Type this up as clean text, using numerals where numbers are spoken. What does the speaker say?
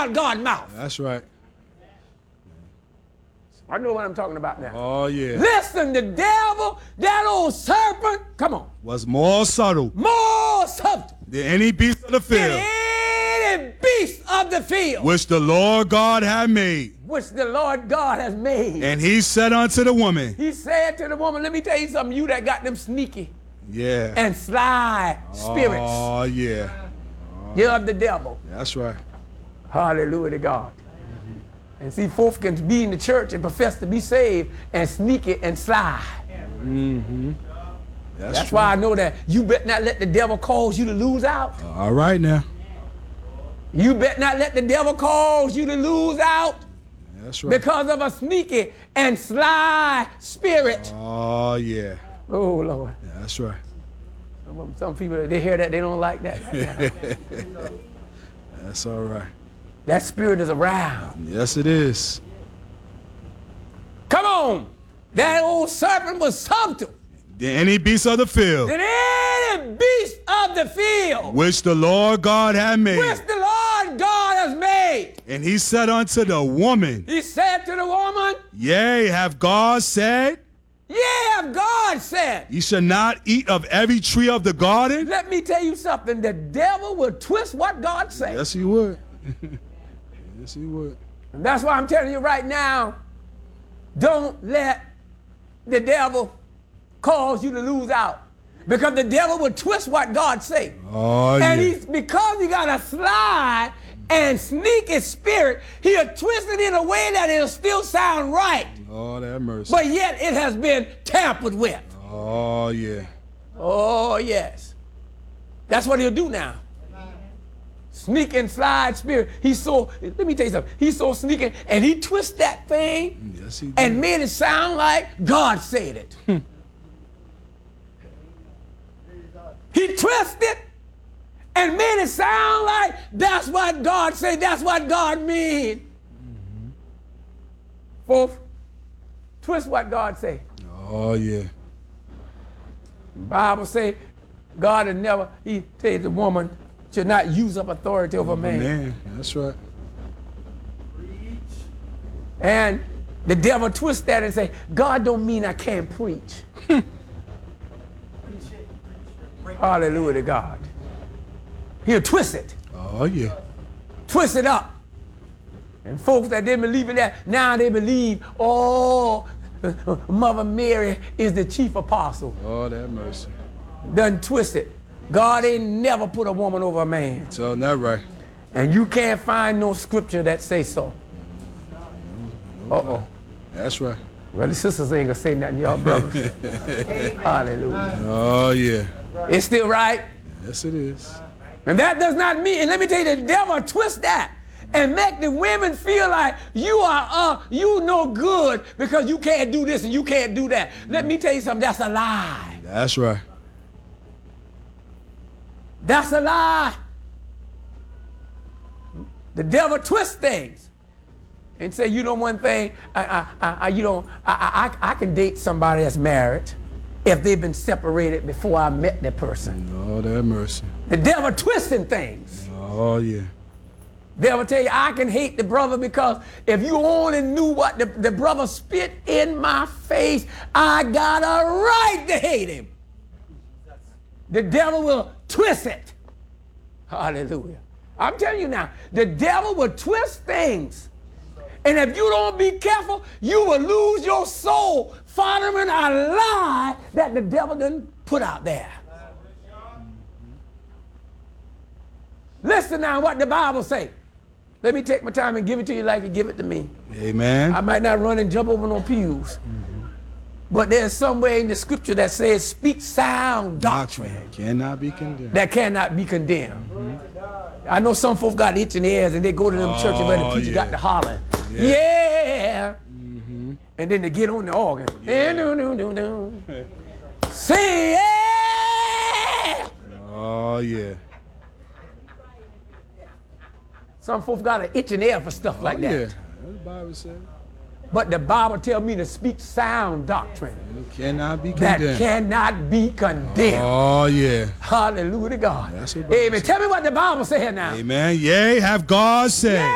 out of God's mouth. That's right. I know what I'm talking about now. Oh, yeah. Listen, the devil, that old serpent, come on, Was more subtle more subtle than any beast of the than field, any beast of the field, which the Lord God had made. which the Lord God has made. And he said unto the woman, He said to the woman, let me tell you something, you that got them sneaky yeah. and sly spirits, Oh, yeah. you're of the devil. That's right. Hallelujah to God. And see, folks can be in the church and profess to be saved and sneaky and sly. That's true. why I know that you better not let the devil cause you to lose out. All right now. You better not let the devil cause you to lose out That's right. because of a sneaky and sly spirit. Oh, yeah. Oh, Lord. That's right. Some people, they hear that, they don't like that. That's all right. That spirit is around. Yes, it is. Come on. That old serpent was subtle Than any beast of the field, than any beast of the field, which the Lord God had made. which the Lord God has made. And he said unto the woman, He said to the woman, yea, have God said, yeah, God said. ye shall not eat of every tree of the garden? Let me tell you something. The devil will twist what God said. Yes, he would. Yes, he would. And that's why I'm telling you right now, don't let the devil cause you to lose out. Because the devil will twist what God said. Oh, And yeah. he's because he got a sly and sneaky spirit, he'll twist it in a way that it'll still sound right. Oh, that mercy. But yet it has been tampered with. Oh, yeah. Oh, yes. That's what he'll do now. Sneak and slide spirit. Let me tell you something. He's so sneaking and he twists that thing Yes, he did. and made it sound like God said it. He twisted it and made it sound like that's what God said, that's what God mean. Folks, twist what God said. Oh, yeah. The Bible say God had never, he said the woman should not use up authority over man. Man, that's right. And the devil twists that and say, God don't mean I can't preach. Hallelujah to God. He'll twist it, Oh, yeah. twist it up. And folks that didn't believe in that, now they believe, oh, Mother Mary is the chief apostle. Oh, that mercy. Done twist it. God ain't never put a woman over a man. So that right. And you can't find no scripture that say so. Uh-oh. That's right. Well, the sisters ain't gonna say nothing, y'all brothers. Hallelujah. Oh, yeah. It's still right. Yes, it is. And that does not mean, and let me tell you, the devil twist that and make the women feel like you no good because you can't do this and you can't do that. Let me tell you something, that's a lie. That's right. That's a lie. The devil twists things and say, you know one thing, I can date somebody that's married if they've been separated before I met that person. Oh, that mercy. The devil twisting things. Oh, yeah. Devil tell you, I can hate the brother because if you only knew what the brother spit in my face, I got a right to hate him. The devil will twist it. Hallelujah. I'm telling you now, the devil will twist things. And if you don't be careful, you will lose your soul following a lie that the devil done put out there. Listen now what the Bible say. Let me take my time and give it to you like you give it to me. Amen. I might not run and jump over no pews. But there's somewhere in the scripture that says, speak sound doctrine Cannot be condemned. that cannot be condemned. I know some folks got itching ears and they go to them churches where the preacher got to holler. Yeah. And then they get on the organ. Say yeah. Oh, yeah. Some folks got an itching ear for stuff like that. Yeah. That's what the Bible said. But the Bible tells me to speak sound doctrine It cannot be that condemned. cannot be condemned. Oh, yeah. Hallelujah to God. That's what the Bible Amen. said. Tell me what the Bible says now. Amen. Yea, have God said.